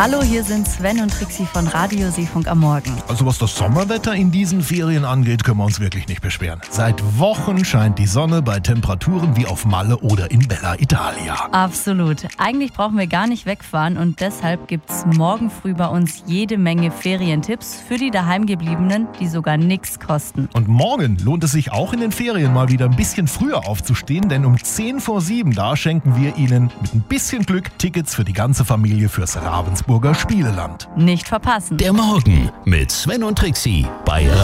Hallo, hier sind Sven und Trixi von Radio Seefunk am Morgen. Also was das Sommerwetter in diesen Ferien angeht, können wir uns wirklich nicht beschweren. Seit Wochen scheint die Sonne bei Temperaturen wie auf Malle oder in Bella Italia. Absolut. Eigentlich brauchen wir gar nicht wegfahren und deshalb gibt's morgen früh bei uns jede Menge Ferientipps für die Daheimgebliebenen, die sogar nichts kosten. Und morgen lohnt es sich auch in den Ferien mal wieder ein bisschen früher aufzustehen, denn um 6:50 da schenken wir Ihnen mit ein bisschen Glück Tickets für die ganze Familie fürs Ravensburger Spieleland. Nicht verpassen. Der Morgen mit Sven und Trixi bei